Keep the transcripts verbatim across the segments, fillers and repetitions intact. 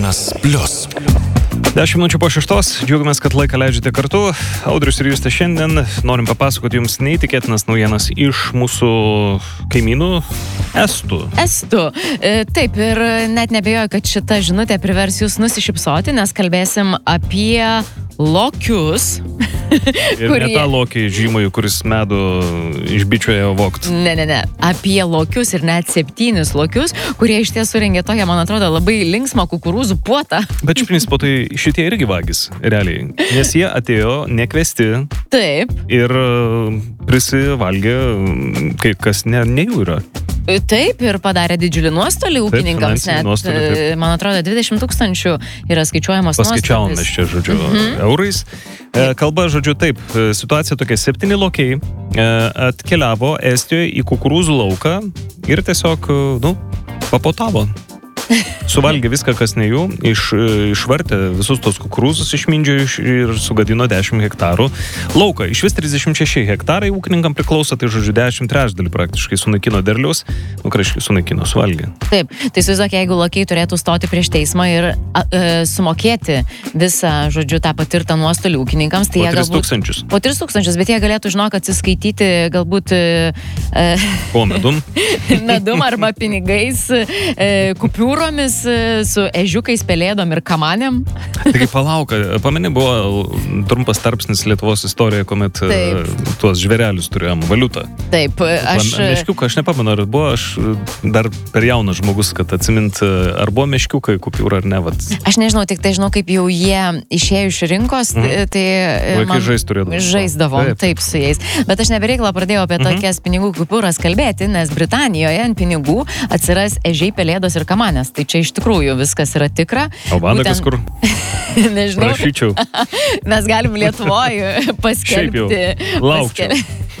Plius. Dešimt minučių po šeštos, džiaugiamės, kad laiką leidžiate kartu. Audrius ir Justė šiandien norim papasakoti jums neįtikėtinas naujienas iš mūsų kaimynų Estų. Estų. E, taip, ir net nebejoju, kad šita žinutė privers jūs nusišypsoti, nes kalbėsim apie lokius. Ir kurie... ne tą lokį žymųjų, kuris medų iš bičių ėjo vogt. Ne, ne, ne. Apie lokius ir net septynis lokius, kurie iš tiesų surengė tokią, man atrodo, labai linksmą kukurūzų puotą. Bet iš principo tai šitie irgi vagys, realiai. Nes jie atėjo nekvesti. Taip. Ir prisivalgė, kai kas ne, ne jų yra. Taip, ir padarė didžiulį nuostolį ūkininkams. Taip, nuostolį, taip. Man atrodo, dvidešimt tūkstančių yra skaičiuojamas nuostolis. Paskaičiavom mes čia, žodžiu, mhm. eurais. Kalba, žodžiu, taip, situacija tokia, septyni lokiai atkeliavo Estijoje į kukurūzų lauką ir tiesiog, nu, papotavo. Suvalgė viską, kas ne jų, iš, išvartė visus tos kukurūzus, išmindžio ir sugadino dešimt hektarų lauką. Iš vis trisdešimt šeši hektarai ūkininkam priklauso, tai žodžiu dešimt trečdalį praktiškai sunaikino derlius, nu, kažkaip sunaikino, suvalgė. Taip, tai suizduok, jeigu lokiai turėtų stoti prieš teismą ir a, e, sumokėti visą, žodžiu, tą patirtą nuostolį ūkininkams, tai po jie tris galbūt... tūkstančius. Po tris tūkstančius, bet jie galėtų, žinok, atsiskaityti galbūt... E, po medum? medum arba pinigais, e, kupiūromis, su ežiukais, pelėdom ir kamanėm. Taigi palauk, pameni, buvo trumpas tarpsnis Lietuvos istorijoje, kuomet Taip. tuos žvėrelius turėjom valiutą. Taip, aš... Meškiuką, aš nepamenu, ar buvo, aš dar per jaunas žmogus, kad atsimint, ar buvo meškiukai kupiūra ar ne. Vat. Aš nežinau, tik tai žinau, kaip jau jie išėjo iš rinkos, mm. tai... Vaikai žais turėdavo. Žaisdavom, taip. taip, su jais. Bet aš nebereiklą pradėjau apie mm-hmm. tokias pinigų kupiūras kalbėti, nes Britanijoje ant pinigų atsiras ežiai, pelėdos ir kamanės. Tai čia iš tikrųjų viskas yra tikra. O vanagas kur? Nežinau. Prašyčiau. Mes galim Lietuvoje paskelbti. Šiaip jau. Laukčiau.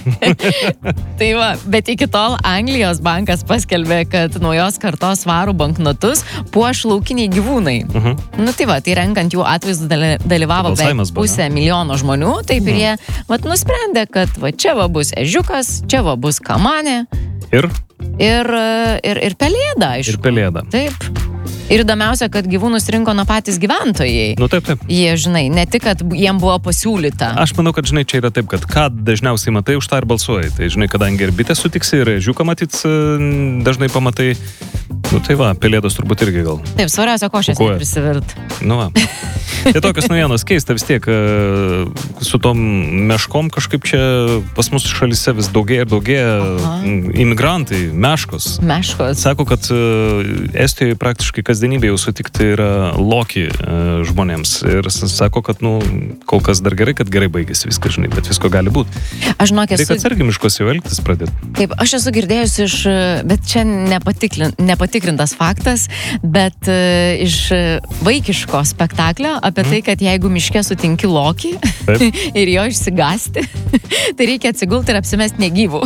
Tai va, bet iki tol Anglijos bankas paskelbė, kad naujos kartos svarų banknotus puoš laukiniai gyvūnai. Uh-huh. Nu tai va, tai renkant jų atvaizdų dalyvavo beveik pusę milijono žmonių, taip uh-huh. ir jie vat nusprendė, kad va čia va bus ežiukas, čia va bus kamanė. Ir? Ir, ir, ir pelėda, aišku. Ir pelėda. Taip. Ir įdomiausia, kad gyvūnus rinko nuo patys gyventojai. Nu taip, taip. Jie, žinai, ne tik, kad jiem buvo pasiūlyta. Aš manau, kad, žinai, čia yra taip, kad ką dažniausiai matai, už tą ir balsuoji. Tai, žinai, kadangi ir bitę sutiksi, ir ežiuką matyt dažnai pamatai. Nu tai va, pelėdos turbūt irgi gal. Taip, svariausia košės neprisivirt. Nu va. Tai tokios naujienos keista vis tiek, su tom meškom kažkaip čia pas mus šalyse vis daugėja ir daugėja Aha. imigrantai, meškos. Meškos. Sako, kad Estijoje praktiškai kasdienybė jau sutikti yra lokį žmonėms. Ir sako, kad, nu, kol kas dar gerai, kad gerai baigėsi viskas, žinai, bet visko gali būti. Aš žinok, esu... Reikia atsargiai miškose jau elgtis pradėti. Taip, aš esu girdėjus iš, bet čia nepatikrintas faktas, bet iš vaikiško spektaklio apie tai, kad jeigu miške sutinki lokį ir jo išsigasti, tai reikia atsigulti ir apsimesti negyvų.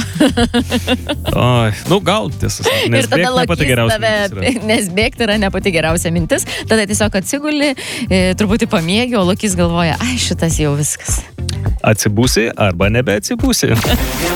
Oi, nu gal tiesas, nes bėgti ne pati geriausia mintis yra. Nes bėgti yra ne pati geriausia mintis, tada tiesiog atsiguli, e, truputį pamiegi, o lokys galvoja, ai šitas jau viskas. Atsibūsi arba nebeatsibūsi.